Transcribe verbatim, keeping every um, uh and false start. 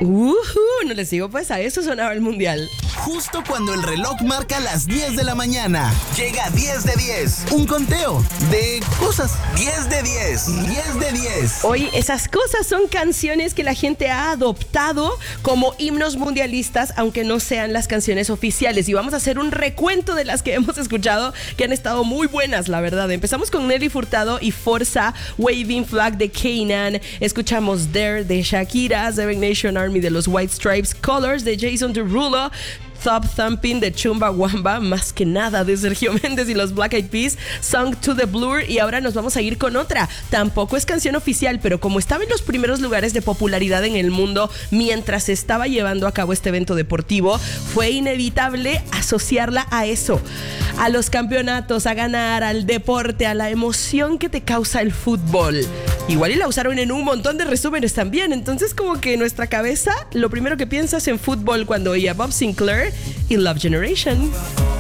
Uh, no les digo, pues a eso sonaba el mundial. Justo cuando el reloj marca las diez de la mañana, llega diez de diez. Un conteo de cosas. diez de diez. diez de diez. Hoy esas cosas son canciones que la gente ha adoptado como himnos mundialistas, aunque no sean las canciones oficiales. Y vamos a hacer un recuento de las que hemos escuchado, que han estado muy buenas, la verdad. Empezamos con Nelly Furtado y Forza, Waving Flag de Kanan. Escuchamos Dare de Shakira, Seven Nation Army de los White Stripes, Colors de Jason Derulo, Thump Thumping de Chumbawamba, Más que nada de Sergio Méndez y los Black Eyed Peas, Song to the Blur, y ahora nos vamos a ir con otra. Tampoco es canción oficial, pero como estaba en los primeros lugares de popularidad en el mundo mientras se estaba llevando a cabo este evento deportivo, fue inevitable asociarla a eso, a los campeonatos, a ganar, al deporte, a la emoción que te causa el fútbol. Igual y la usaron en un montón de resúmenes también, entonces como que nuestra cabeza lo primero que piensa es en fútbol cuando oía Bob Sinclair y Love Generation.